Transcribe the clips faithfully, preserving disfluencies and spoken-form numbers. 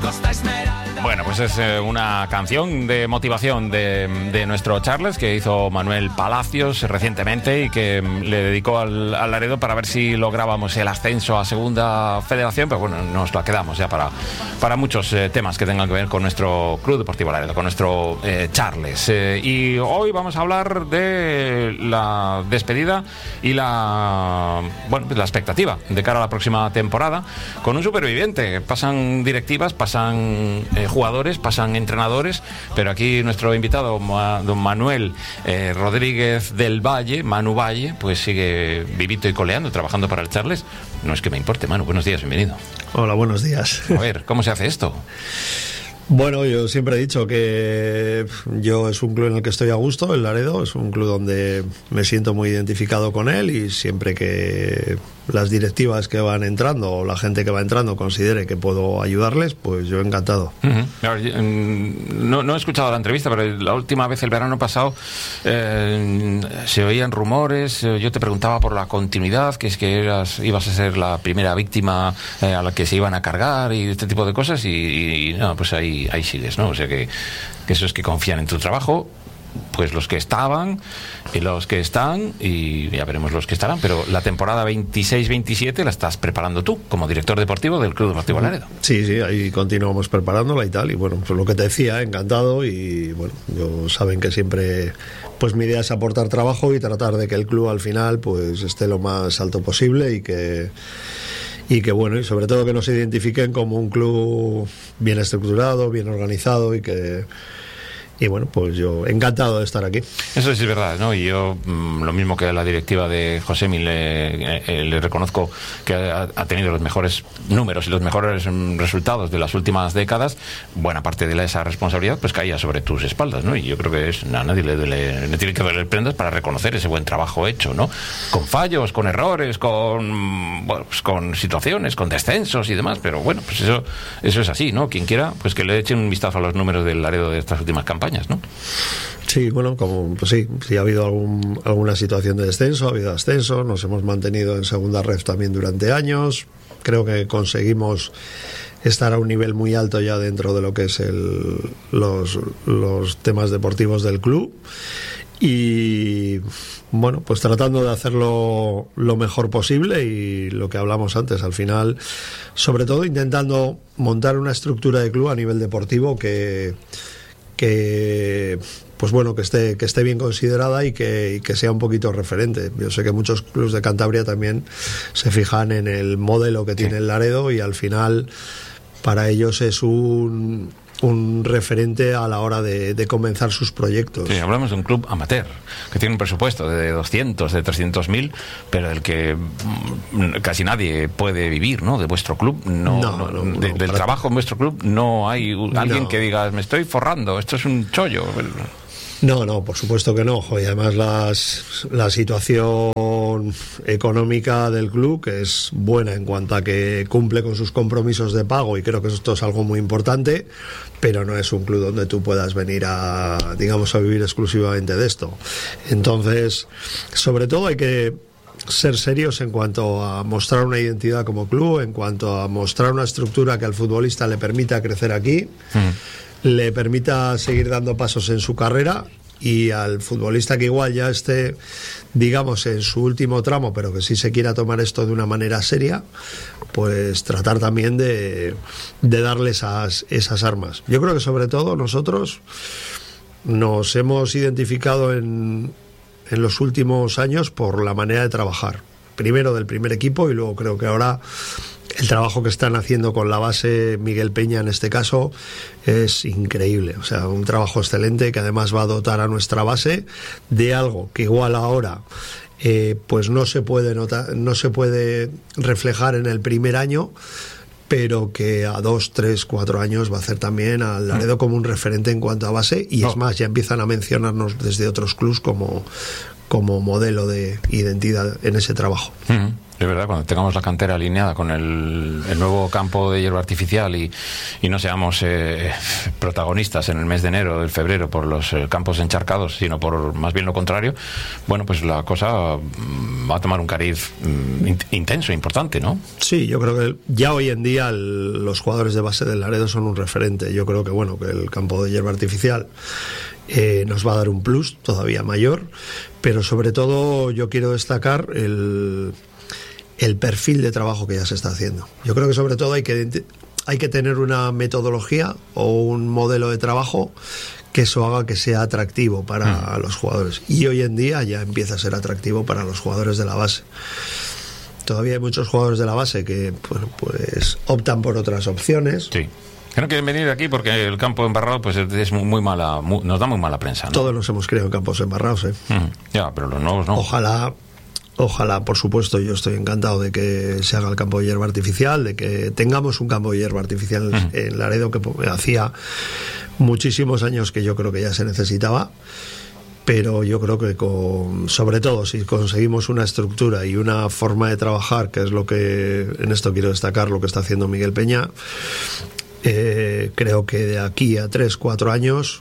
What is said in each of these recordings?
Bueno, pues es eh, una canción de motivación de, de nuestro Charles que hizo Manuel Palacios recientemente y que le dedicó al, al Laredo para ver si lográbamos el ascenso a Segunda Federación, pero bueno, nos la quedamos ya para, para muchos eh, temas que tengan que ver con nuestro Club Deportivo Laredo, con nuestro eh, Charles. Eh, y hoy vamos a hablar de la despedida y la, bueno, la expectativa de cara a la próxima temporada con un superviviente. Pasan directivas, pasan eh, jugadores, pasan entrenadores, pero aquí nuestro invitado, don Manuel eh, Rodríguez del Valle, Manu Valle, pues sigue vivito y coleando, trabajando para el Charles. No es que me importe, Manu, buenos días, bienvenido. Hola, buenos días. A ver, ¿cómo se hace esto? Bueno, yo siempre he dicho que yo es un club en el que estoy a gusto, el Laredo, es un club donde me siento muy identificado con él y siempre que las directivas que van entrando o la gente que va entrando considere que puedo ayudarles, pues yo encantado. Uh-huh. No, no he escuchado la entrevista, pero la última vez, el verano pasado, eh, se oían rumores, yo te preguntaba por la continuidad, que es que eras, ibas a ser la primera víctima eh, a la que se iban a cargar y este tipo de cosas y, y no, pues ahí ahí sigues, ¿no? O sea que, que eso es que confían en tu trabajo, pues los que estaban y los que están, y ya veremos los que estarán, pero la temporada veintiséis veintisiete la estás preparando tú como director deportivo del Club Deportivo Laredo. Sí, sí, ahí continuamos preparándola y tal, y bueno, pues lo que te decía, encantado, y bueno, yo saben que siempre pues mi idea es aportar trabajo y tratar de que el club al final pues esté lo más alto posible y que y que bueno, y sobre todo que nos identifiquen como un club bien estructurado, bien organizado y que y bueno, pues yo encantado de estar aquí. Eso sí es verdad, ¿no? Y yo, mmm, lo mismo que a la directiva de Josemi, le, eh, le reconozco que ha, ha tenido los mejores números y los mejores mm, resultados de las últimas décadas. Buena parte de la, esa responsabilidad pues caía sobre tus espaldas, ¿no? Y yo creo que es, a nadie le, le, le tiene que doler prendas para reconocer ese buen trabajo hecho, ¿no? Con fallos, con errores, con, bueno, pues con situaciones, con descensos y demás, pero bueno, pues eso, eso es así, ¿no? Quien quiera, pues que le echen un vistazo a los números del Laredo de estas últimas campañas, ¿no? Sí, bueno, como pues sí, sí ha habido algún, alguna situación de descenso, ha habido ascenso, nos hemos mantenido en segunda ref también durante años, creo que conseguimos estar a un nivel muy alto ya dentro de lo que es el, los, los temas deportivos del club y bueno, pues tratando de hacerlo lo mejor posible y lo que hablamos antes, al final, sobre todo intentando montar una estructura de club a nivel deportivo que que pues bueno, que esté que esté bien considerada y que, y que sea un poquito referente. Yo sé que muchos clubes de Cantabria también se fijan en el modelo que tiene el Laredo y al final para ellos es un un referente a la hora de, de comenzar sus proyectos. Sí, hablamos de un club amateur que tiene un presupuesto de doscientos, de trescientos mil, pero del que casi nadie puede vivir, ¿no? De vuestro club, no, no, no, no de, no, del trabajo en vuestro club no hay alguien no. que diga, me estoy forrando, esto es un chollo. No, no, por supuesto que no. Y además las, la situación económica del club, que es buena en cuanto a que cumple con sus compromisos de pago, y creo que esto es algo muy importante, pero no es un club donde tú puedas venir a, digamos, a vivir exclusivamente de esto. Entonces, sobre todo hay que ser serios en cuanto a mostrar una identidad como club, en cuanto a mostrar una estructura que al futbolista le permita crecer aquí, mm. le permita seguir dando pasos en su carrera, y al futbolista que igual ya esté, digamos, en su último tramo, pero que sí se quiera tomar esto de una manera seria, pues tratar también de, de darle esas, esas armas. Yo creo que sobre todo nosotros nos hemos identificado en, en los últimos años por la manera de trabajar. Primero del primer equipo y luego creo que ahora el trabajo que están haciendo con la base, Miguel Peña en este caso, es increíble. O sea, un trabajo excelente que además va a dotar a nuestra base de algo que igual ahora eh, pues no se puede notar, no se puede reflejar en el primer año, pero que a dos, tres, cuatro años va a hacer también al Laredo como un referente en cuanto a base, y no. es más, ya empiezan a mencionarnos desde otros clubs como como modelo de identidad en ese trabajo. Uh-huh. Es verdad, cuando tengamos la cantera alineada con el, el nuevo campo de hierba artificial y, y no seamos eh, protagonistas en el mes de enero, del febrero, por los eh, campos encharcados, sino por más bien lo contrario, bueno, pues la cosa va a tomar un cariz mm, intenso, importante, ¿no? Sí, yo creo que ya hoy en día el, los jugadores de base del Laredo son un referente. Yo creo que, bueno, que el campo de hierba artificial eh, nos va a dar un plus todavía mayor, pero sobre todo yo quiero destacar el... el perfil de trabajo que ya se está haciendo. Yo creo que sobre todo hay que, hay que tener una metodología o un modelo de trabajo que eso haga que sea atractivo para mm. los jugadores. Y hoy en día ya empieza a ser atractivo para los jugadores de la base. Todavía hay muchos jugadores de la base que bueno, pues optan por otras opciones. Sí. Que no quieren venir aquí porque el campo embarrado pues es muy, muy mala, muy, nos da muy mala prensa, ¿no? Todos nos hemos creado en campos embarrados, ¿eh? Mm. Ya, pero los nuevos no. Ojalá... Ojalá, por supuesto, yo estoy encantado de que se haga el campo de hierba artificial, de que tengamos un campo de hierba artificial uh-huh. en Laredo, que hacía muchísimos años que yo creo que ya se necesitaba, pero yo creo que con, sobre todo si conseguimos una estructura y una forma de trabajar, que es lo que, en esto quiero destacar lo que está haciendo Miguel Peña, eh, creo que de aquí a tres, cuatro años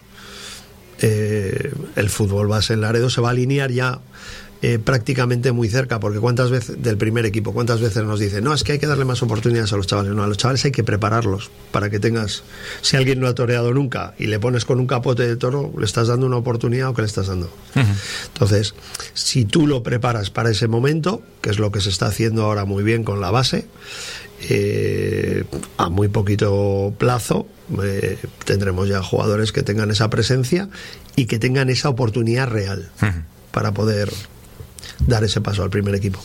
eh, el fútbol base en Laredo se va a alinear ya Eh, prácticamente muy cerca, porque cuántas veces del primer equipo, cuántas veces nos dicen, no, es que hay que darle más oportunidades a los chavales. No, a los chavales hay que prepararlos para que tengas, si alguien no ha toreado nunca y le pones con un capote de toro, le estás dando una oportunidad o que le estás dando. Uh-huh. Entonces, si tú lo preparas para ese momento, que es lo que se está haciendo ahora muy bien con la base, eh, a muy poquito plazo eh, tendremos ya jugadores que tengan esa presencia y que tengan esa oportunidad real uh-huh. para poder dar ese paso al primer equipo.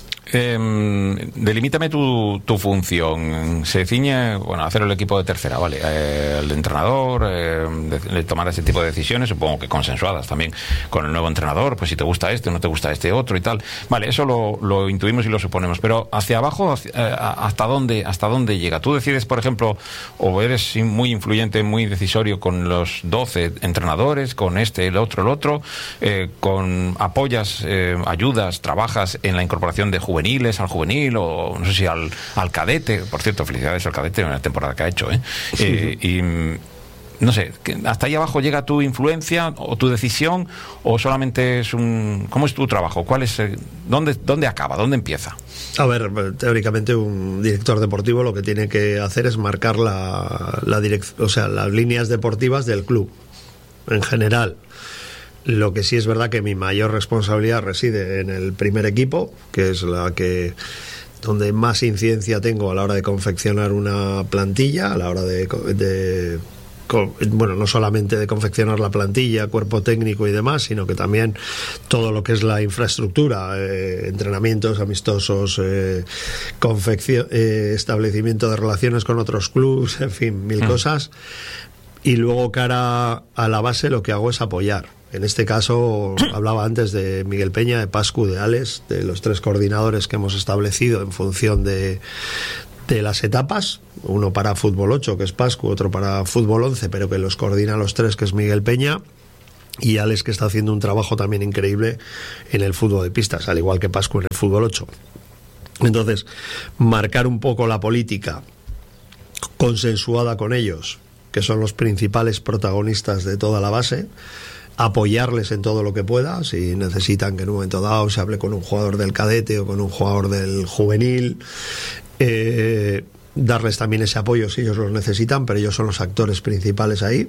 Eh, delimítame tu, tu función. Se ciñe, bueno, hacer el equipo de tercera, vale, eh, el de entrenador, eh, de, de tomar ese tipo de decisiones, supongo que consensuadas también con el nuevo entrenador, pues si te gusta este o no te gusta este otro y tal. Vale, eso lo, lo intuimos y lo suponemos, pero hacia abajo, hacia, eh, hasta dónde, hasta dónde llega. Tú decides, por ejemplo, o eres muy influyente, muy decisorio con los doce entrenadores, con este, el otro, el otro, eh, con apoyas, eh, ayudas, trabajas en la incorporación de juveniles juveniles, al juvenil o no sé si al, al cadete. Por cierto, felicidades al cadete en la temporada que ha hecho, ¿eh? Sí. eh y no sé, ¿hasta ahí abajo llega tu influencia o tu decisión o solamente es un... ¿Cómo es tu trabajo? ¿Cuál es, dónde, dónde acaba? ¿Dónde empieza? A ver, teóricamente un director deportivo lo que tiene que hacer es marcar la, la direc- o sea, las líneas deportivas del club en general. Lo que sí es verdad que mi mayor responsabilidad reside en el primer equipo, que es la que donde más incidencia tengo a la hora de confeccionar una plantilla, a la hora de, de bueno, no solamente de confeccionar la plantilla, cuerpo técnico y demás, sino que también todo lo que es la infraestructura, eh, entrenamientos amistosos, eh, confección, eh, establecimiento de relaciones con otros clubes, en fin, mil mm. cosas. Y luego, cara a la base, lo que hago es apoyar. En este caso, hablaba antes de Miguel Peña, de Pascu, de Alex, de los tres coordinadores que hemos establecido en función de, de las etapas. Uno para Fútbol ocho, que es Pascu, otro para Fútbol once, pero que los coordina los tres, que es Miguel Peña. Y Alex, que está haciendo un trabajo también increíble en el fútbol de pistas, al igual que Pascu en el Fútbol ocho. Entonces, marcar un poco la política consensuada con ellos, que son los principales protagonistas de toda la base, apoyarles en todo lo que pueda, si necesitan que en un momento dado se hable con un jugador del cadete o con un jugador del juvenil, eh, darles también ese apoyo si ellos lo necesitan, pero ellos son los actores principales ahí.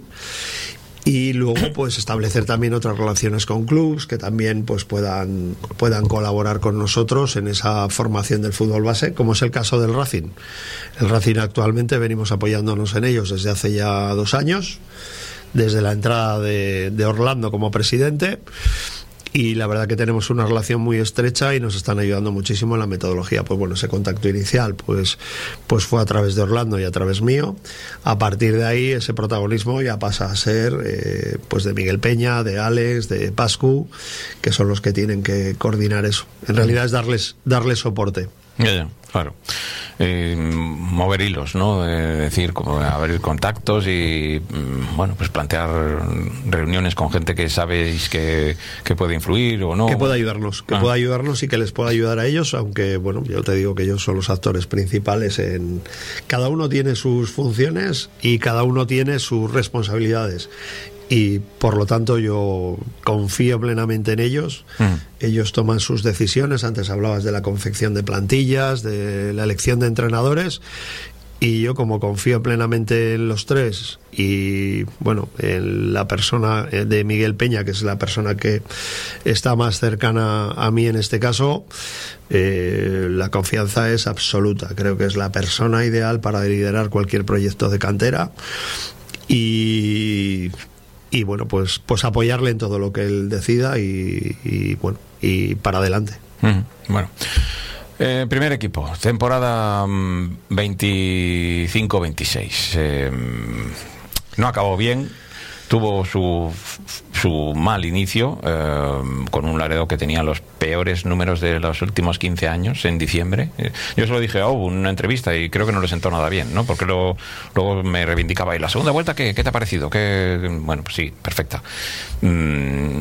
Y luego pues establecer también otras relaciones con clubs que también pues puedan, puedan colaborar con nosotros en esa formación del fútbol base, como es el caso del Racing. El Racing actualmente venimos apoyándonos en ellos desde hace ya dos años, desde la entrada de, de Orlando como presidente, y la verdad que tenemos una relación muy estrecha y nos están ayudando muchísimo en la metodología. Pues bueno, ese contacto inicial pues, pues fue a través de Orlando y a través mío. A partir de ahí ese protagonismo ya pasa a ser eh, pues de Miguel Peña, de Alex, de Pascu, que son los que tienen que coordinar eso. En realidad es darles, darles soporte. Ya, ya, claro. Eh, mover hilos, ¿no? Es decir, como abrir contactos y, bueno, pues plantear reuniones con gente que sabéis que, que puede influir o no. Que pueda ayudarnos, que ah. pueda ayudarnos y que les pueda ayudar a ellos, aunque, bueno, yo te digo que ellos son los actores principales en... Cada uno tiene sus funciones y cada uno tiene sus responsabilidades. Y por lo tanto yo confío plenamente en ellos. Mm. Ellos toman sus decisiones. Antes hablabas de la confección de plantillas, de la elección de entrenadores, y yo, como confío plenamente en los tres y bueno, en la persona de Miguel Peña, que es la persona que está más cercana a mí en este caso, eh, la confianza es absoluta. Creo que es la persona ideal para liderar cualquier proyecto de cantera y y bueno, pues pues apoyarle en todo lo que él decida y, y bueno, y para adelante. Mm, bueno, eh, primer equipo, temporada mm, veinticinco veintiséis, eh, no acabó bien. Tuvo su, su mal inicio, eh, con un Laredo que tenía los peores números de los últimos quince años en diciembre. Eh, yo se lo dije a Obu en una entrevista y creo que no le sentó nada bien, ¿no? Porque luego, luego me reivindicaba. ¿Y la segunda vuelta qué, qué te ha parecido? ¿Qué? Bueno, pues sí, perfecta. Mm,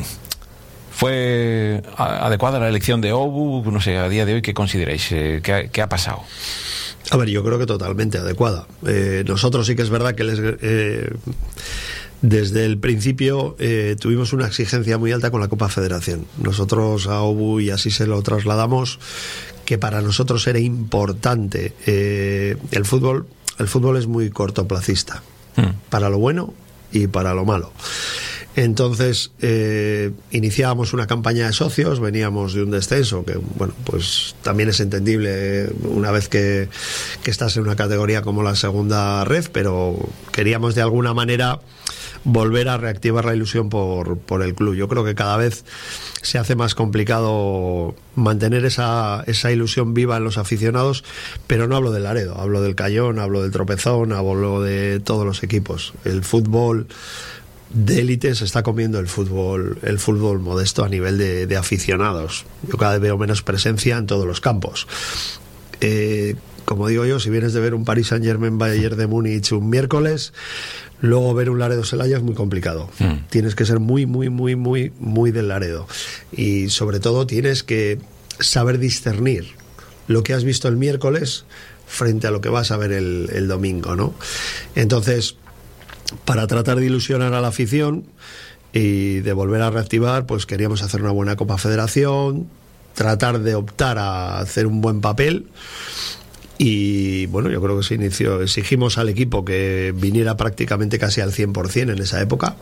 ¿Fue adecuada la elección de Obu? No sé, a día de hoy, ¿qué consideráis? Eh, ¿qué, ha, ¿Qué ha pasado? A ver, yo creo que totalmente adecuada. Eh, nosotros sí que es verdad que les... Eh, Desde el principio eh, tuvimos una exigencia muy alta con la Copa Federación. Nosotros a Obu, y así se lo trasladamos, que para nosotros era importante. Eh, el fútbol, el fútbol es muy cortoplacista, mm. para lo bueno y para lo malo. Entonces eh, iniciábamos una campaña de socios, veníamos de un descenso que, bueno, pues también es entendible una vez que, que estás en una categoría como la segunda red, pero queríamos de alguna manera volver a reactivar la ilusión por, por el club. Yo creo que cada vez se hace más complicado mantener esa, esa ilusión viva en los aficionados, pero no hablo del Laredo, hablo del Cayón, hablo del Tropezón, hablo de todos los equipos. El fútbol de élite se está comiendo el fútbol el fútbol modesto a nivel de, de aficionados. Yo cada vez veo menos presencia en todos los campos. Eh, como digo yo, si vienes de ver un Paris Saint-Germain Bayern de Múnich un miércoles, luego ver un Laredo Celaya es muy complicado. Mm. Tienes que ser muy, muy, muy, muy, muy del Laredo. Y sobre todo tienes que saber discernir lo que has visto el miércoles frente a lo que vas a ver el, el domingo, ¿no? Entonces, para tratar de ilusionar a la afición y de volver a reactivar, pues queríamos hacer una buena Copa Federación, tratar de optar a hacer un buen papel. Y bueno, yo creo que se inició, exigimos al equipo que viniera prácticamente casi al cien por ciento en esa época.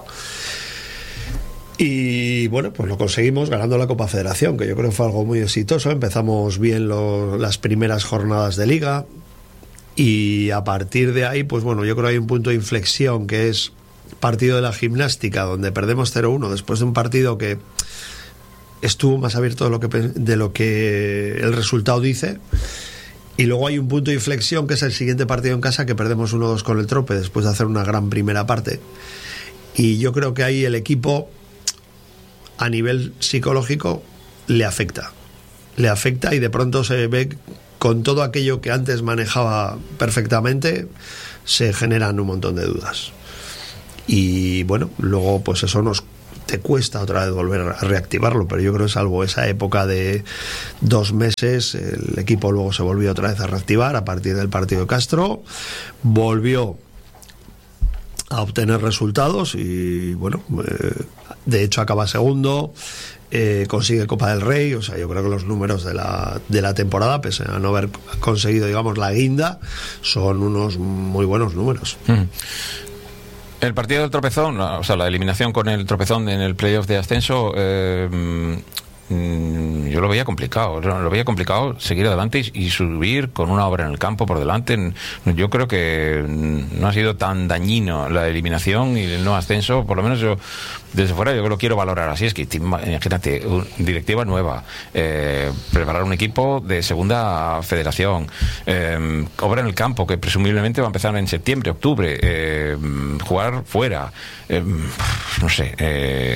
Y bueno, pues lo conseguimos ganando la Copa Federación, que yo creo que fue algo muy exitoso. Empezamos bien lo, las primeras jornadas de liga. Y a partir de ahí, pues bueno, yo creo que hay un punto de inflexión, que es partido de la Gimnástica, donde perdemos cero uno después de un partido que estuvo más abierto de lo que, de lo que el resultado dice. Y luego hay un punto de inflexión, que es el siguiente partido en casa, que perdemos uno dos con el Trope después de hacer una gran primera parte. Y yo creo que ahí el equipo, a nivel psicológico, le afecta. Le afecta y de pronto se ve, con todo aquello que antes manejaba perfectamente, se generan un montón de dudas. Y bueno, luego pues eso nos te cuesta otra vez volver a reactivarlo, pero yo creo que salvo esa época de dos meses, el equipo luego se volvió otra vez a reactivar a partir del partido de Castro, volvió a obtener resultados y bueno, eh, de hecho acaba segundo, eh, consigue Copa del Rey. O sea, yo creo que los números de la, de la temporada, pese a no haber conseguido, digamos, la guinda, son unos muy buenos números. Mm. El partido del Tropezón, o sea, la eliminación con el Tropezón en el playoff de ascenso, eh, yo lo veía complicado, lo veía complicado seguir adelante y, y subir con una obra en el campo por delante. Yo creo que no ha sido tan dañino la eliminación y el no ascenso, por lo menos yo desde fuera yo lo quiero valorar así. Es que imagínate, directiva nueva, eh, preparar un equipo de segunda federación, eh, obra en el campo que presumiblemente va a empezar en septiembre, octubre, eh, jugar fuera, eh, no sé, eh,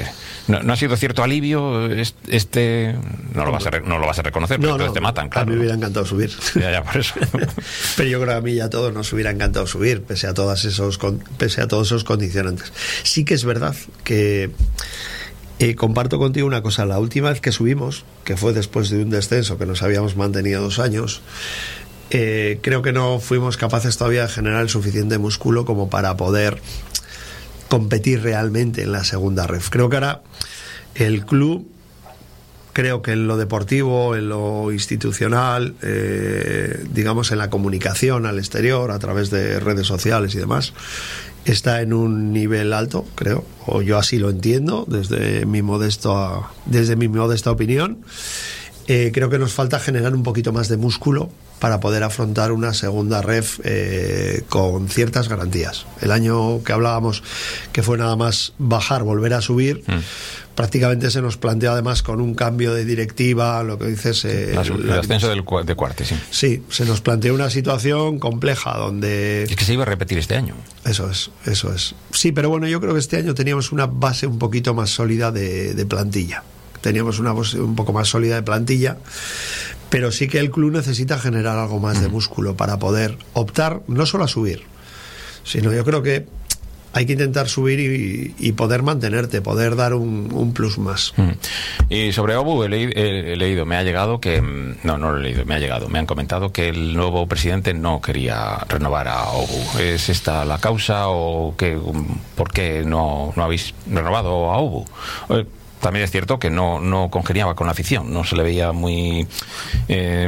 ¿No, no ha sido cierto alivio este? No lo vas a, re, no lo vas a reconocer, pero no, entonces no, te matan, claro. A mí me hubiera encantado subir. Ya, ya, por eso. Pero yo creo que a mí y a todos nos hubiera encantado subir, pese a, todas esos, pese a todos esos condicionantes. Sí que es verdad que eh, comparto contigo una cosa. La última vez que subimos, que fue después de un descenso que nos habíamos mantenido dos años, eh, creo que no fuimos capaces todavía de generar el suficiente músculo como para poder competir realmente en la segunda ref. Creo que ahora el club, creo que en lo deportivo, en lo institucional, eh, digamos en la comunicación al exterior, a través de redes sociales y demás, está en un nivel alto, creo, o yo así lo entiendo desde mi modesto, desde mi modesta opinión. Eh, creo que nos falta generar un poquito más de músculo para poder afrontar una segunda ref eh, con ciertas garantías. El año que hablábamos, que fue nada más bajar, volver a subir, mm. prácticamente se nos plantea además con un cambio de directiva, lo que dices... Eh, la, el, el ascenso del, de Cuarte, sí. Sí, se nos planteó una situación compleja donde... Es que se iba a repetir este año. Eso es, eso es. Sí, pero bueno, yo creo que este año teníamos una base un poquito más sólida de, de plantilla. Teníamos una base un poco más sólida de plantilla, pero sí que el club necesita generar algo más de músculo para poder optar no solo a subir, sino yo creo que hay que intentar subir y, y poder mantenerte, poder dar un, un plus más. Y sobre Obu he, le, he, he leído, me ha llegado que... No, no lo he leído, me ha llegado. Me han comentado que el nuevo presidente no quería renovar a Obu. ¿Es esta la causa o qué, por qué no, no habéis renovado a Obu? También es cierto que no, no congeniaba con la afición, no se le veía muy... Eh,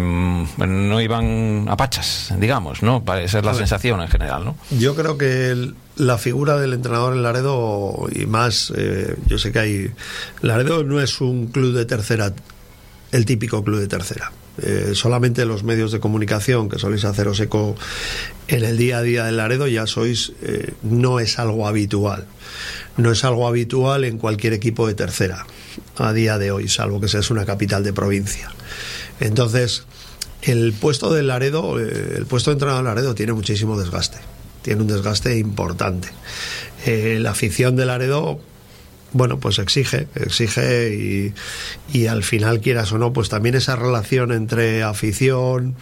no iban a pachas, digamos, ¿no? Esa es la sensación en general, ¿no? Yo creo que el, la figura del entrenador en Laredo, y más, eh, yo sé que hay... Laredo no es un club de tercera, el típico club de tercera. Eh, solamente los medios de comunicación que soléis haceros eco en el día a día del Laredo ya sois, eh, no es algo habitual. No es algo habitual en cualquier equipo de tercera a día de hoy, salvo que seas una capital de provincia. Entonces, el puesto de Laredo, eh, el puesto de entrenador de Laredo tiene muchísimo desgaste, tiene un desgaste importante. Eh, la afición de Laredo, bueno, pues exige, exige y, y al final, quieras o no, pues también esa relación entre afición,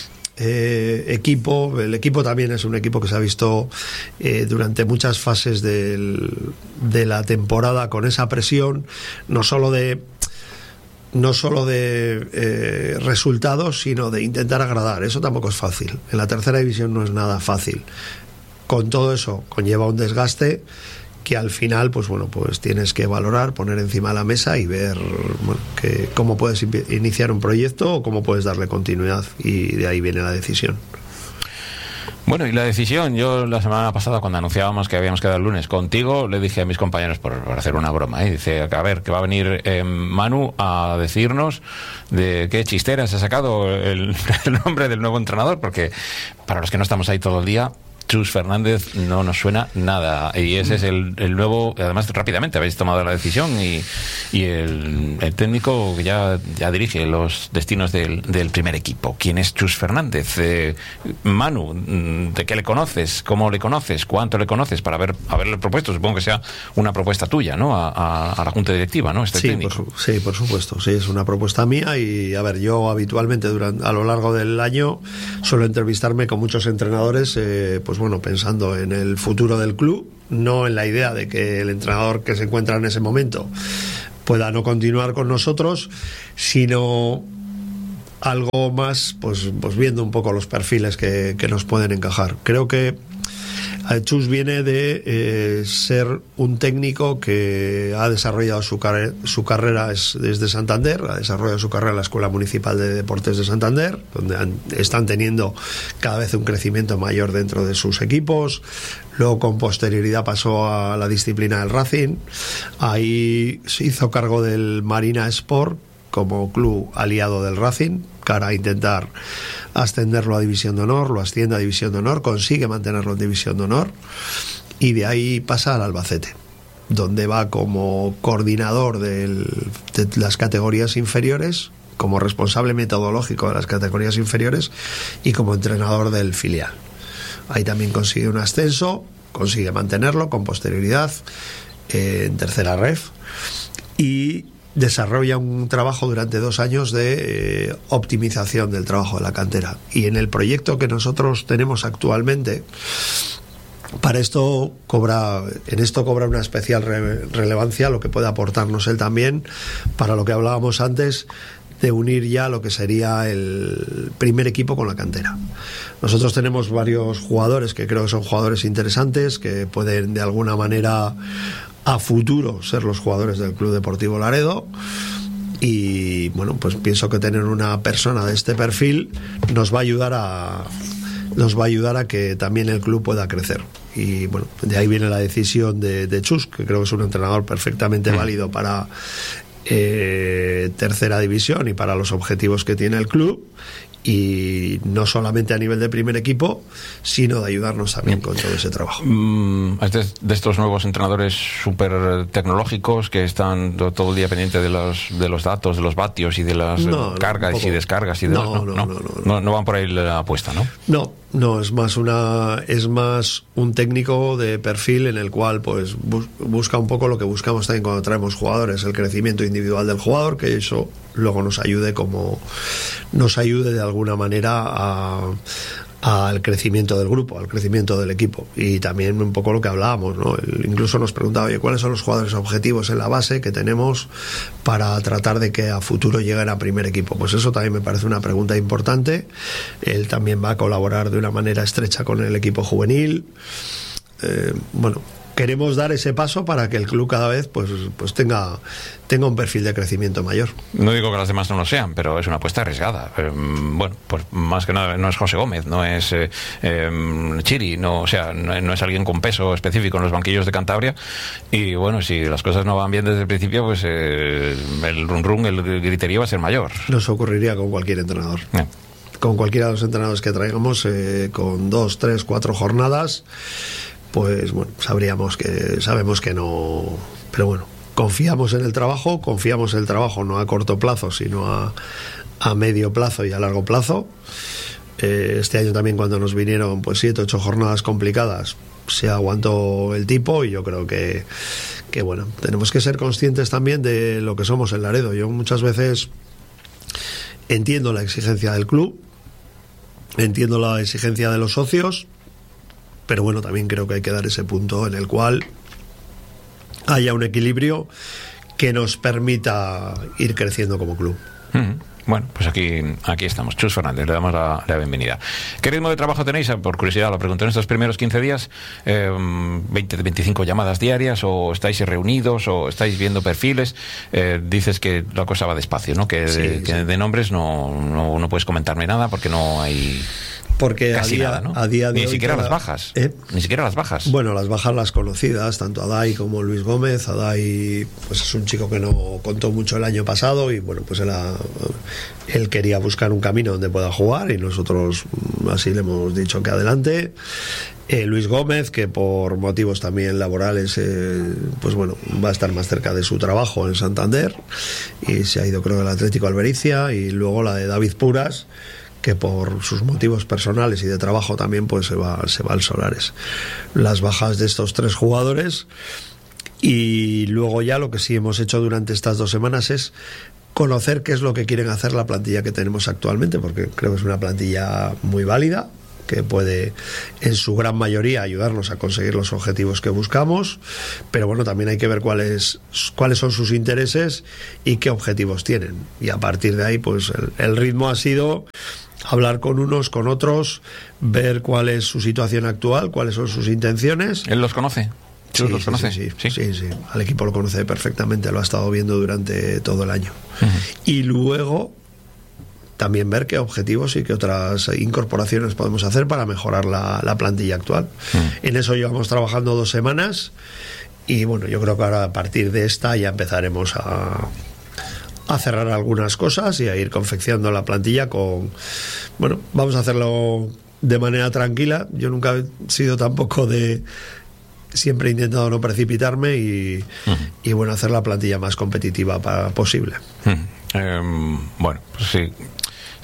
Eh, equipo, el equipo también es un equipo que se ha visto eh, durante muchas fases del, de la temporada con esa presión, no solo de no solo de eh, resultados, sino de intentar agradar. Eso tampoco es fácil, en la tercera división no es nada fácil. Con todo eso conlleva un desgaste que al final, pues bueno, pues tienes que valorar, poner encima de la mesa y ver, bueno, que cómo puedes iniciar un proyecto o cómo puedes darle continuidad, y de ahí viene la decisión. Bueno, y la decisión, yo la semana pasada cuando anunciábamos que habíamos quedado el lunes contigo, le dije a mis compañeros, por, por hacer una broma, ¿eh? Dice, a ver, que va a venir eh, Manu a decirnos de qué chistera se ha sacado el, el nombre del nuevo entrenador, porque para los que no estamos ahí todo el día, Chus Fernández no nos suena nada, y ese es el, el nuevo. Además, rápidamente habéis tomado la decisión y, y el, el técnico ya, ya dirige los destinos del, del primer equipo. ¿Quién es Chus Fernández? Eh, Manu, ¿de qué le conoces? ¿Cómo le conoces? ¿Cuánto le conoces? Para haber, haberle propuesto, supongo que sea una propuesta tuya, ¿no? A, a, a la junta directiva, ¿no? Este sí, técnico. Por, sí, por supuesto, sí, es una propuesta mía, y a ver, yo habitualmente durante, a lo largo del año suelo entrevistarme con muchos entrenadores, eh, pues bueno, pensando en el futuro del club, no en la idea de que el entrenador que se encuentra en ese momento pueda no continuar con nosotros, sino algo más, pues, pues viendo un poco los perfiles que, que nos pueden encajar. Creo que Chus viene de eh, ser un técnico que ha desarrollado su, car- su carrera es, desde Santander, ha desarrollado su carrera en la Escuela Municipal de Deportes de Santander, donde han, están teniendo cada vez un crecimiento mayor dentro de sus equipos. Luego, con posterioridad, pasó a la disciplina del Racing. Ahí se hizo cargo del Marina Sport como club aliado del Racing, cara a intentar ascenderlo a División de Honor, lo asciende a División de Honor, consigue mantenerlo en División de Honor, y de ahí pasa al Albacete, donde va como coordinador del, de las categorías inferiores, como responsable metodológico de las categorías inferiores y como entrenador del filial. Ahí también consigue un ascenso, consigue mantenerlo con posterioridad eh, en tercera ref. y desarrolla un trabajo durante dos años de eh, optimización del trabajo de la cantera. Y en el proyecto que nosotros tenemos actualmente, para esto cobra, en esto cobra una especial re- relevancia lo que puede aportarnos él también, para lo que hablábamos antes, de unir ya lo que sería el primer equipo con la cantera. Nosotros tenemos varios jugadores que creo que son jugadores interesantes, que pueden de alguna manera a futuro ser los jugadores del Club Deportivo Laredo, y bueno, pues pienso que tener una persona de este perfil nos va a ayudar a nos va a ayudar a que también el club pueda crecer. Y bueno, de ahí viene la decisión de, de Chus, que creo que es un entrenador perfectamente válido para eh, tercera división y para los objetivos que tiene el club, y no solamente a nivel de primer equipo, sino de ayudarnos también con todo ese trabajo. Mm, es de estos nuevos entrenadores súper tecnológicos que están todo el día pendientes de los, de los datos, de los vatios y de las no, cargas no, y descargas y de no, los, no, no, no, no, no, no, no van por ahí la apuesta, ¿no? No, no, es más una es más un técnico de perfil en el cual pues bus, busca un poco lo que buscamos también cuando traemos jugadores, el crecimiento individual del jugador, que eso luego nos ayude como nos ayude de alguna manera a al crecimiento del grupo, al crecimiento del equipo, y también un poco lo que hablábamos, ¿no? Incluso nos preguntaba, oye, ¿cuáles son los jugadores objetivos en la base que tenemos para tratar de que a futuro lleguen a primer equipo? Pues eso también me parece una pregunta importante. Él también va a colaborar de una manera estrecha con el equipo juvenil. Eh, bueno, queremos dar ese paso para que el club cada vez pues, pues tenga, tenga un perfil de crecimiento mayor. No digo que las demás no lo sean, pero es una apuesta arriesgada. Eh, bueno, pues más que nada no es José Gómez, no es eh, eh, Chiri, no, o sea, no, no es alguien con peso específico en los banquillos de Cantabria. Y bueno, si las cosas no van bien desde el principio, pues eh, el run run, el griterío va a ser mayor. Nos ocurriría con cualquier entrenador. Yeah. Con cualquiera de los entrenadores que traigamos, eh, con dos, tres, cuatro jornadas, pues bueno, sabríamos que sabemos que no, pero bueno, confiamos en el trabajo, confiamos en el trabajo no a corto plazo, sino a, a medio plazo y a largo plazo. Eh, este año también, cuando nos vinieron pues siete, ocho jornadas complicadas, se aguantó el tipo, y yo creo que, que bueno, tenemos que ser conscientes también de lo que somos en Laredo. Yo muchas veces entiendo la exigencia del club, entiendo la exigencia de los socios, pero bueno, también creo que hay que dar ese punto en el cual haya un equilibrio que nos permita ir creciendo como club. Mm-hmm. Bueno, pues aquí, aquí estamos. Chus Fernández, le damos la, la bienvenida. ¿Qué ritmo de trabajo tenéis? Por curiosidad, lo pregunto, en estos primeros quince días, eh, veinte, veinticinco llamadas diarias, o estáis reunidos, o estáis viendo perfiles. Eh, dices que la cosa va despacio, ¿no? Que, sí, de, sí. que de nombres no, no, no puedes comentarme nada porque no hay... Porque casi a día, nada, ¿no? a día de Ni hoy siquiera cada... las bajas. ¿Eh? Ni siquiera las bajas. Bueno, las bajas las conocidas, tanto Adai como Luis Gómez. Adai pues es un chico que no contó mucho el año pasado, y bueno, pues él, ha, él quería buscar un camino donde pueda jugar, y nosotros así le hemos dicho que adelante. Eh, Luis Gómez, que por motivos también laborales, eh, pues bueno, va a estar más cerca de su trabajo en Santander, y se ha ido, creo, del Atlético Albericia. Y luego la de David Puras, que por sus motivos personales y de trabajo también pues se va, se va al Solares. Las bajas de estos tres jugadores. Y luego ya lo que sí hemos hecho durante estas dos semanas es conocer qué es lo que quieren hacer la plantilla que tenemos actualmente, porque creo que es una plantilla muy válida, que puede en su gran mayoría ayudarnos a conseguir los objetivos que buscamos, pero bueno, también hay que ver cuáles cuáles son sus intereses y qué objetivos tienen, y a partir de ahí pues el, el ritmo ha sido hablar con unos, con otros, ver cuál es su situación actual, cuáles son sus intenciones. ¿Él los conoce? Sí, los sí, conoce? Sí, sí, sí, sí, sí. Al equipo lo conoce perfectamente, lo ha estado viendo durante todo el año. Uh-huh. Y luego también ver qué objetivos y qué otras incorporaciones podemos hacer para mejorar la, la plantilla actual. Uh-huh. En eso llevamos trabajando dos semanas, y bueno, yo creo que ahora a partir de esta ya empezaremos a... a cerrar algunas cosas y a ir confeccionando la plantilla con... Bueno, vamos a hacerlo de manera tranquila. Yo nunca he sido tampoco de... Siempre he intentado no precipitarme y, uh-huh. y bueno, hacer la plantilla más competitiva para, posible. Uh-huh. Eh, bueno, pues sí.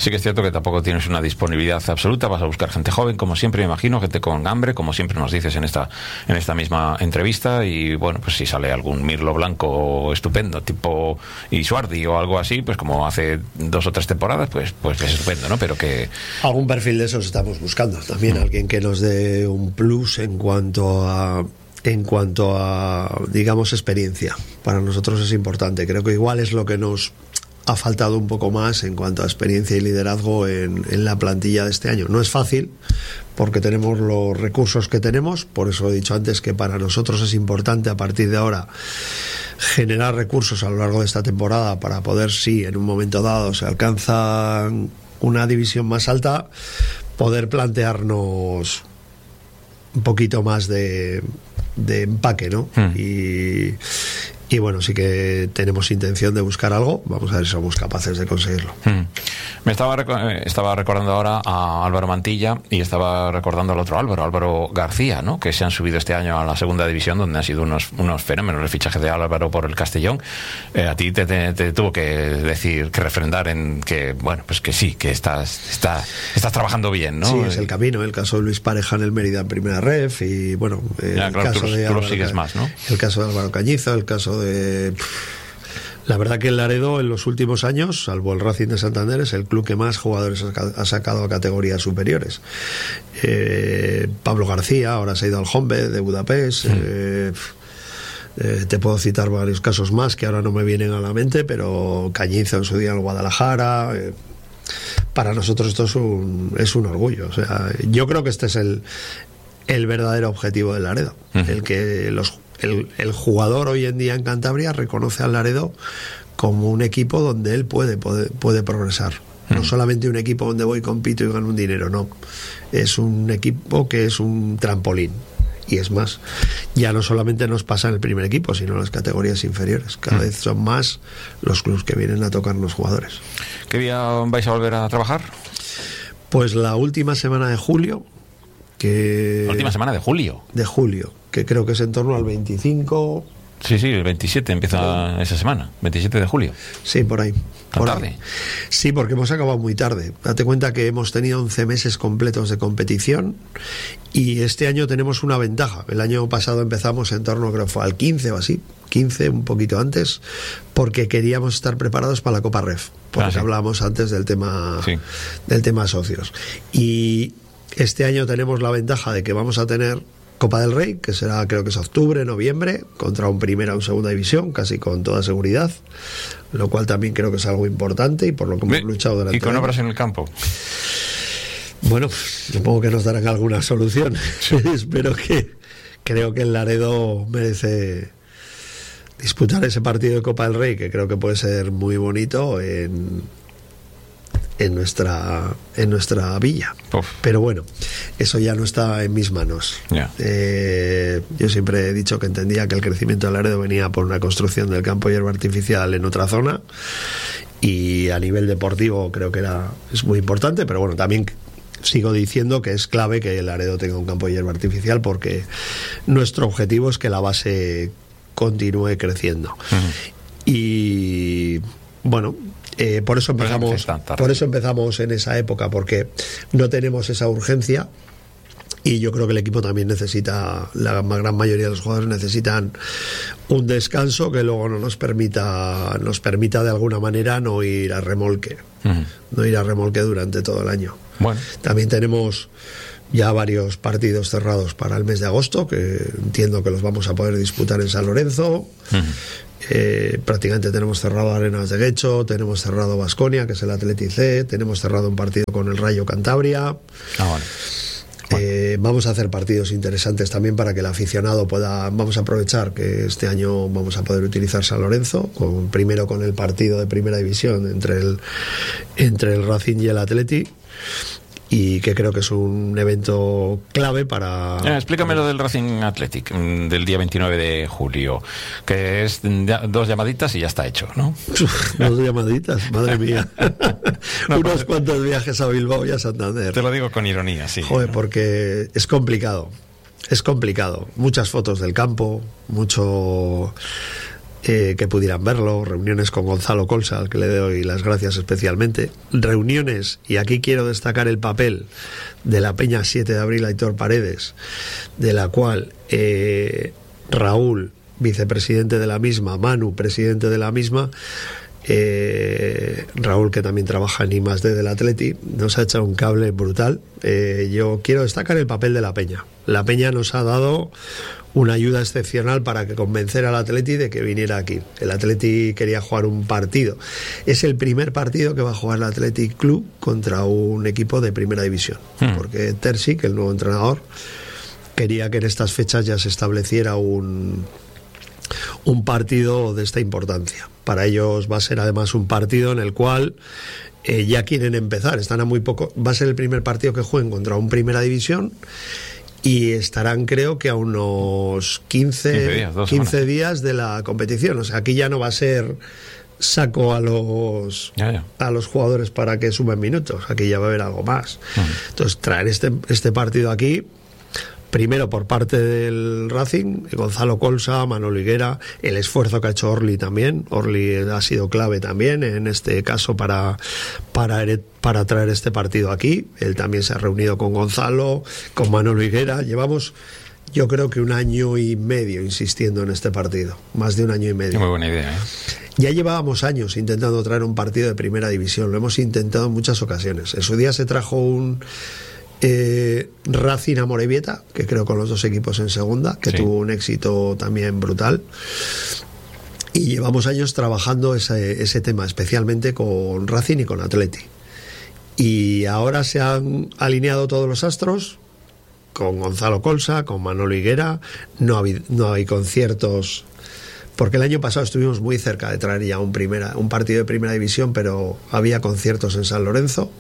Sí que es cierto que tampoco tienes una disponibilidad absoluta, vas a buscar gente joven, como siempre, me imagino, gente con hambre, como siempre nos dices en esta en esta misma entrevista, y bueno, pues si sale algún Mirlo Blanco estupendo, tipo Isuardi o algo así, pues como hace dos o tres temporadas, pues pues es estupendo, ¿no? Pero que... Algún perfil de esos estamos buscando también, mm. alguien que nos dé un plus en cuanto a en cuanto a, digamos, experiencia. Para nosotros es importante, creo que igual es lo que nos ha faltado un poco más en cuanto a experiencia y liderazgo en, en la plantilla de este año. No es fácil porque tenemos los recursos que tenemos, por eso he dicho antes que para nosotros es importante a partir de ahora generar recursos a lo largo de esta temporada para poder, si en un momento dado se alcanza una división más alta, poder plantearnos un poquito más de, de empaque, ¿no? Mm. Y, y bueno, sí que tenemos intención de buscar algo. Vamos a ver si somos capaces de conseguirlo. Mm. Me estaba, rec- estaba recordando ahora a Álvaro Mantilla y estaba recordando al otro Álvaro, Álvaro García, ¿no? Que se han subido este año a la segunda división, donde han sido unos, unos fenómenos el fichaje de Álvaro por el Castellón. Eh, a ti te, te, te tuvo que decir, que refrendar en que, bueno, pues que sí, que estás, estás, estás trabajando bien, ¿no? Sí, es el camino. El caso de Luis Pareja en el Mérida en primera ref y, bueno, el ya, claro, caso tú, de tú Álvaro, lo sigues más, ¿no? El caso de Álvaro Cañizo, el caso de... La verdad que el Laredo en los últimos años, salvo el Racing de Santander, es el club que más jugadores ha sacado a categorías superiores. Eh, Pablo García ahora se ha ido al Hombe de Budapest. Sí. Eh, eh, te puedo citar varios casos más que ahora no me vienen a la mente, pero Cañizo en su día en el Guadalajara. Eh, para nosotros esto es un, es un orgullo. O sea, yo creo que este es el, el verdadero objetivo del Laredo. Uh-huh. El que los El, el jugador hoy en día en Cantabria reconoce al Laredo como un equipo donde él puede, puede, puede progresar. Mm. No solamente un equipo donde voy, compito y gano un dinero, no. Es un equipo que es un trampolín. Y es más, ya no solamente nos pasa en el primer equipo, sino en las categorías inferiores. Cada mm. vez son más los clubes que vienen a tocarnos jugadores. ¿Qué día vais a volver a trabajar? Pues la última semana de julio. Que... La última semana de julio. De julio, que creo que es en torno al veinticinco. Sí, sí, el veintisiete empieza sí. esa semana, veintisiete de julio. Sí, por ahí. ¿Tan tarde? Ahí. Sí, porque hemos acabado muy tarde. Date cuenta que hemos tenido once meses completos de competición y este año tenemos una ventaja. El año pasado empezamos en torno, creo que fue al quince o así, quince, un poquito antes, porque queríamos estar preparados para la Copa Ref, porque ah, sí. hablábamos antes del tema, sí. del tema socios. Y este año tenemos la ventaja de que vamos a tener Copa del Rey, que será, creo que es octubre, noviembre, contra un primera o segunda división, casi con toda seguridad, lo cual también creo que es algo importante y por lo que hemos luchado durante. ¿Y con obras en el campo? Bueno, supongo que nos darán alguna solución. Sí. Espero que, creo que el Laredo merece disputar ese partido de Copa del Rey, que creo que puede ser muy bonito en... en nuestra en nuestra villa. Uf. Pero bueno, eso ya no está en mis manos. Yeah. Eh, yo siempre he dicho que entendía que el crecimiento del Laredo venía por una construcción del campo de hierba artificial en otra zona y a nivel deportivo creo que era es muy importante, pero bueno, también sigo diciendo que es clave que el Laredo tenga un campo de hierba artificial porque nuestro objetivo es que la base continúe creciendo. Uh-huh. Y bueno, Eh, por eso empezamos por eso empezamos en esa época, porque no tenemos esa urgencia y yo creo que el equipo también necesita, la gran mayoría de los jugadores necesitan un descanso que luego no nos permita nos permita de alguna manera no ir a remolque uh-huh. no ir a remolque durante todo el año. Bueno. También tenemos ya varios partidos cerrados para el mes de agosto, que entiendo que los vamos a poder disputar en San Lorenzo. Uh-huh. Eh, prácticamente tenemos cerrado Arenas de Guecho, tenemos cerrado Baskonia, que es el Athletic C, tenemos cerrado un partido con el Rayo Cantabria. Ah, vale. Eh, vamos a hacer partidos interesantes también para que el aficionado pueda. Vamos a aprovechar que este año vamos a poder utilizar San Lorenzo, con, primero con el partido de primera división entre el, entre el Racing y el Athletic, y que creo que es un evento clave para... Eh, explícame lo del Racing Athletic del día veintinueve de julio, que es dos llamaditas y ya está hecho, ¿no? Dos llamaditas, madre mía. no, Unos pues, cuantos viajes a Bilbao y a Santander. Te lo digo con ironía, sí. Joder, ¿no? Porque es complicado, es complicado. Muchas fotos del campo, mucho... eh, que pudieran verlo, reuniones con Gonzalo Colsa, al que le doy las gracias especialmente, reuniones, y aquí quiero destacar el papel de la Peña siete de abril Aitor Paredes, de la cual eh, Raúl, vicepresidente de la misma, Manu, presidente de la misma, Eh, Raúl, que también trabaja en I más D del Atleti, nos ha echado un cable brutal. Eh, yo quiero destacar el papel de la Peña. La Peña nos ha dado una ayuda excepcional para que convencer al Atleti de que viniera aquí. El Atleti quería jugar un partido. Es el primer partido que va a jugar el Athletic Club contra un equipo de primera división, hmm. porque Terzic, el nuevo entrenador, quería que en estas fechas ya se estableciera un un partido de esta importancia. Para ellos va a ser además un partido en el cual eh, ya quieren empezar, están a muy poco, va a ser el primer partido que jueguen contra un primera división y estarán creo que a unos quince, quince días de la competición. O sea, aquí ya no va a ser saco a los ya, ya. a los jugadores para que sumen minutos, aquí ya va a haber algo más. Uh-huh. Entonces traer este, este partido aquí, primero por parte del Racing, Gonzalo Colsa, Manolo Higuera, el esfuerzo que ha hecho Orly también. Orly ha sido clave también en este caso para, para, para traer este partido aquí. Él también se ha reunido con Gonzalo, con Manolo Higuera. Llevamos, yo creo que un año y medio insistiendo en este partido, más de un año y medio. Muy buena idea, ¿eh? Ya llevábamos años intentando traer un partido de primera división, lo hemos intentado en muchas ocasiones. En su día se trajo un Eh, Racing Amorebieta, que creo con los dos equipos en segunda, que sí. tuvo un éxito también brutal, y llevamos años trabajando ese, ese tema, especialmente con Racing y con Atleti, y ahora se han alineado todos los astros con Gonzalo Colsa, con Manolo Higuera. No hay, no hay conciertos, porque el año pasado estuvimos muy cerca de traer ya un, primera, un partido de primera división, pero había conciertos en San Lorenzo.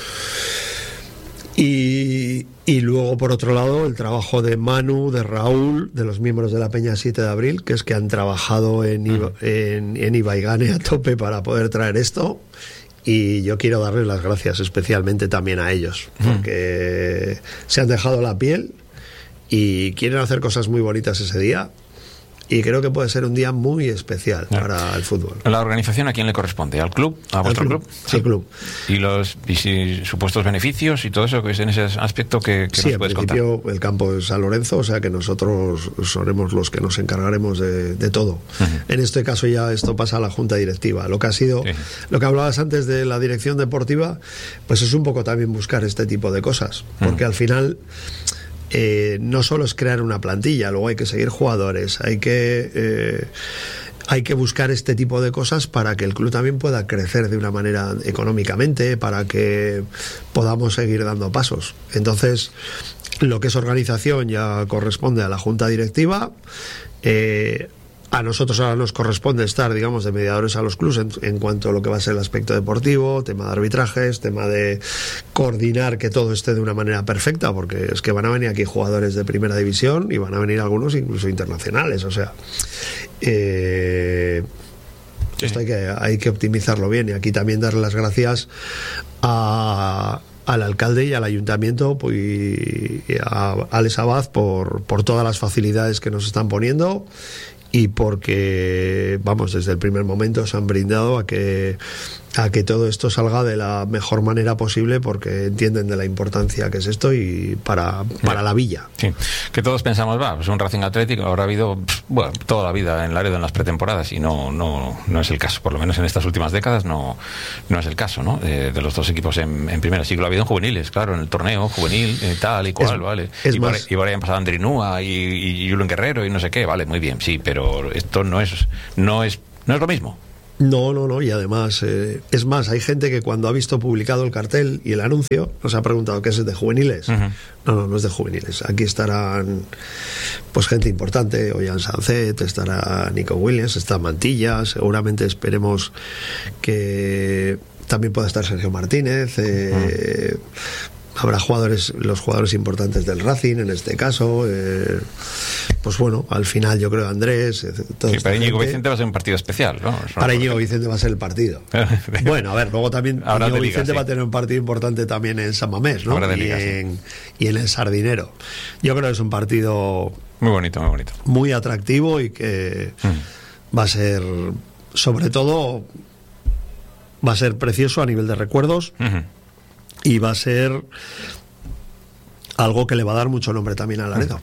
Y, y luego, por otro lado, el trabajo de Manu, de Raúl, de los miembros de la Peña siete de abril, que es que han trabajado en, Iba, en, en Ibaigane a tope para poder traer esto. Y yo quiero darles las gracias especialmente también a ellos, porque se han dejado la piel y quieren hacer cosas muy bonitas ese día. Y creo que puede ser un día muy especial yeah. para el fútbol. ¿La organización a quién le corresponde? ¿Al club? ¿A vuestro club? club? Sí, al club. ¿Y los y si, supuestos beneficios y todo eso que es en ese aspecto que, que sí, nos puedes contar? Sí, en principio contar? el campo es San Lorenzo, o sea que nosotros seremos los que nos encargaremos de, de todo. Uh-huh. En este caso ya esto pasa a la Junta Directiva. Lo que ha sido, sí. lo que hablabas antes de la dirección deportiva, pues es un poco también buscar este tipo de cosas, porque uh-huh. al final... Eh, no solo es crear una plantilla, luego hay que seguir jugadores, hay que eh, hay que buscar este tipo de cosas para que el club también pueda crecer de una manera económicamente, para que podamos seguir dando pasos. Entonces, lo que es organización ya corresponde a la Junta Directiva. eh, A nosotros ahora nos corresponde estar, digamos, de mediadores a los clubes en, en cuanto a lo que va a ser el aspecto deportivo, tema de arbitrajes, tema de coordinar que todo esté de una manera perfecta, porque es que van a venir aquí jugadores de primera división y van a venir algunos incluso internacionales, o sea, eh, sí. esto hay que, hay que optimizarlo bien. Y aquí también darle las gracias a... al alcalde y al ayuntamiento, pues, y a Alex Abad por, por todas las facilidades que nos están poniendo, y porque, vamos, desde el primer momento se han brindado a que a que todo esto salga de la mejor manera posible, porque entienden de la importancia que es esto y para, para la villa. Sí, que todos pensamos, va, pues un Racing Atlético habrá habido, bueno, toda la vida en Laredo en las pretemporadas, y no no no es el caso, por lo menos en estas últimas décadas no no es el caso, ¿no? Eh, de los dos equipos en, en primera. Sí que lo ha habido en juveniles, claro, en el torneo juvenil, eh, tal y cual, es, vale. Es y, más... por, y por ahí han pasado Andrinúa y, y Julen Guerrero y no sé qué, vale, muy bien, sí, pero esto no es no es no es lo mismo. No, no, no, y además, eh, es más, hay gente que cuando ha visto publicado el cartel y el anuncio nos ha preguntado ¿qué es de juveniles? Uh-huh. No, no, no es de juveniles. Aquí estarán pues gente importante, Ollán Sancet, estará Nico Williams, está Mantilla, seguramente esperemos que también pueda estar Sergio Martínez, eh, uh-huh. habrá jugadores, los jugadores importantes del Racing en este caso, eh, pues bueno, al final yo creo Andrés, sí, para Íñigo Vicente va a ser un partido especial, ¿no? Para Íñigo Vicente va a ser el partido. Bueno, a ver, luego también Íñigo Liga, Vicente sí. va a tener un partido importante también en San Mamés, ¿no? Y, Liga, en, sí. y en el Sardinero. Yo creo que es un partido muy bonito, muy bonito, muy atractivo, y que mm. va a ser, sobre todo, va a ser precioso a nivel de recuerdos. Uh-huh. Y va a ser algo que le va a dar mucho nombre también a Laredo.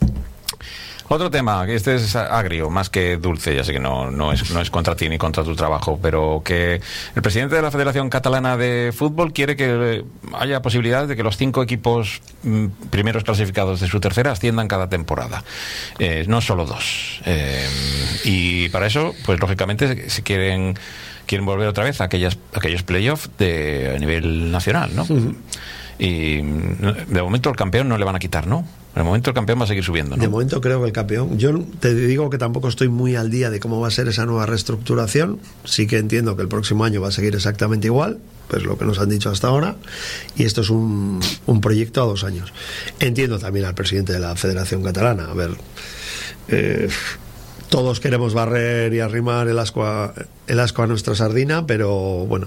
Otro tema, que este es agrio, más que dulce, ya sé que no, no, es, no es contra ti ni contra tu trabajo, pero que el presidente de la Federación Catalana de Fútbol quiere que haya posibilidad de que los cinco equipos mm, primeros clasificados de su tercera asciendan cada temporada, eh, no solo dos. Eh, y para eso, pues lógicamente, se quieren... quieren volver otra vez a aquellas, aquellos playoffs de a nivel nacional, ¿no? Uh-huh. Y de momento el campeón no le van a quitar, ¿no? De momento el campeón va a seguir subiendo, ¿no? De momento creo que el campeón... Yo te digo que tampoco estoy muy al día de cómo va a ser esa nueva reestructuración. Sí que entiendo que el próximo año va a seguir exactamente igual, pues lo que nos han dicho hasta ahora, y esto es un, un proyecto a dos años. Entiendo también al presidente de la Federación Catalana. A ver... Eh, todos queremos barrer y arrimar el asco a, el asco a nuestra sardina, pero bueno,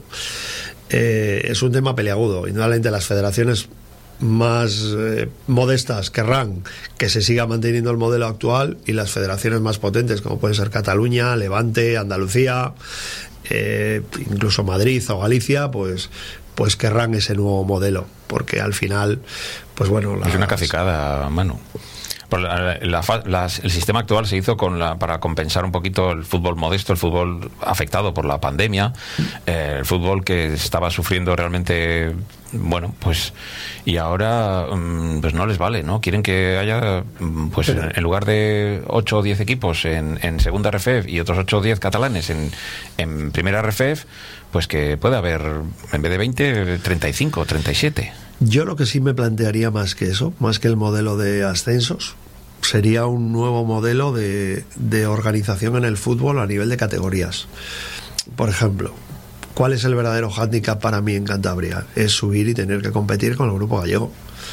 eh, es un tema peliagudo. Indudablemente las federaciones más eh, modestas querrán que se siga manteniendo el modelo actual, y las federaciones más potentes, como pueden ser Cataluña, Levante, Andalucía, eh, incluso Madrid o Galicia, pues pues querrán ese nuevo modelo, porque al final, pues bueno... Las... Es una cacicada, Manu. La, la, la, el sistema actual se hizo con la, para compensar un poquito el fútbol modesto, el fútbol afectado por la pandemia, eh, el fútbol que estaba sufriendo realmente, bueno, pues, y ahora pues no les vale, ¿no? Quieren que haya, pues en, en lugar de ocho o diez equipos en, en segunda R F E F y otros ocho o diez catalanes en, en primera R F E F, pues que puede haber, en vez de veinte, treinta y cinco, treinta y siete. Yo lo que sí me plantearía más que eso, más que el modelo de ascensos, sería un nuevo modelo de, de organización en el fútbol a nivel de categorías. Por ejemplo, ¿cuál es el verdadero hándicap para mí en Cantabria? Es subir y tener que competir con el grupo gallego.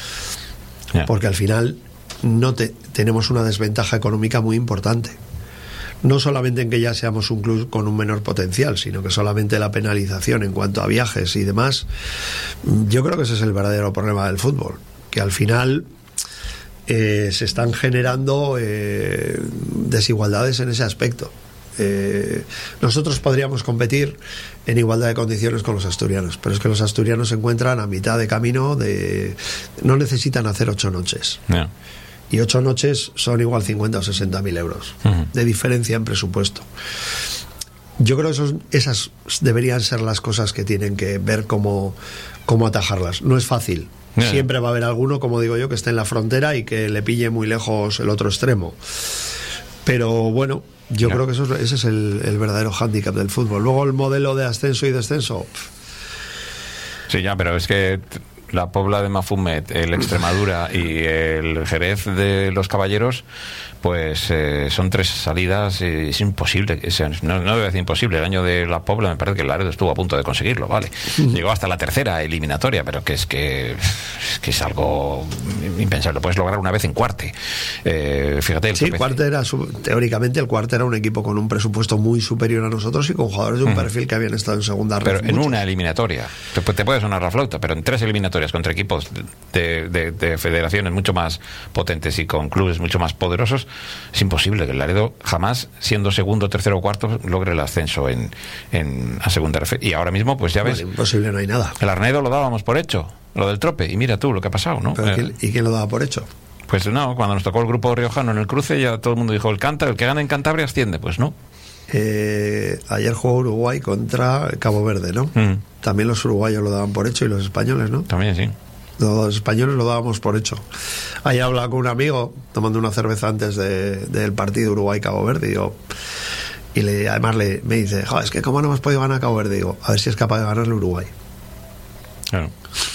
Yeah. Porque al final no te, tenemos una desventaja económica muy importante. No solamente en que ya seamos un club con un menor potencial, sino que solamente la penalización en cuanto a viajes y demás. Yo creo que ese es el verdadero problema del fútbol, que al final eh, se están generando eh, desigualdades en ese aspecto. Eh, nosotros podríamos competir en igualdad de condiciones con los asturianos, pero es que los asturianos se encuentran a mitad de camino, de no necesitan hacer ocho noches. Yeah. Y ocho noches son igual cincuenta o sesenta mil euros uh-huh. de diferencia en presupuesto. Yo creo que esos, esas deberían ser las cosas que tienen que ver cómo, cómo atajarlas. No es fácil. Yeah. Siempre va a haber alguno, como digo yo, que esté en la frontera y que le pille muy lejos el otro extremo. Pero bueno, yo yeah. creo que eso, ese es el, el verdadero hándicap del fútbol. Luego el modelo de ascenso y descenso. Sí, ya, pero es que... La Pobla de Mafumet, el Extremadura y el Jerez de los Caballeros, pues eh, son tres salidas, eh, es imposible, es, no, no debe decir imposible. El año de la Pobla me parece que el Laredo estuvo a punto de conseguirlo, vale. Llegó hasta la tercera eliminatoria, pero que es que, es, que es algo impensable. Lo puedes lograr una vez en Cuarte. Eh, fíjate. El sí, Cuarte era, teóricamente el Cuarte era un equipo con un presupuesto muy superior a nosotros y con jugadores de un uh-huh. perfil que habían estado en segunda red. Pero en muchos. una eliminatoria, te, te puede sonar la flauta, pero en tres eliminatorias contra equipos de, de, de federaciones mucho más potentes y con clubes mucho más poderosos, es imposible que el Laredo jamás, siendo segundo, tercero o cuarto, logre el ascenso en, en a segunda R F E F. Y ahora mismo, pues ya ves, bueno, imposible, no hay nada. El Arnedo lo dábamos por hecho, lo del Trope, y mira tú lo que ha pasado, ¿no? ¿Pero quién, ¿Y quién lo daba por hecho? Pues no, cuando nos tocó el grupo riojano en el cruce, ya todo el mundo dijo, el Canta, el que gana en Cantabria asciende, pues no. Eh, ayer jugó Uruguay contra Cabo Verde, ¿no? Mm. También los uruguayos lo daban por hecho y los españoles, ¿no? También, sí. Los españoles lo dábamos por hecho. Ayer hablaba con un amigo tomando una cerveza antes de, del partido Uruguay-Cabo Verde y, digo, y le, además le, me dice, joder, es que cómo no hemos podido ganar a Cabo Verde. Digo, a ver si es capaz de ganarle Uruguay. Claro.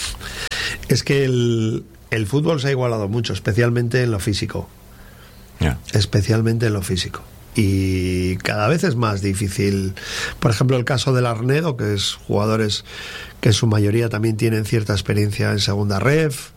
Es que el, el fútbol se ha igualado mucho, especialmente en lo físico. Yeah. Especialmente en lo físico. Y cada vez es más difícil. Por ejemplo, el caso del Arnedo, que es jugadores que en su mayoría también tienen cierta experiencia en segunda ref,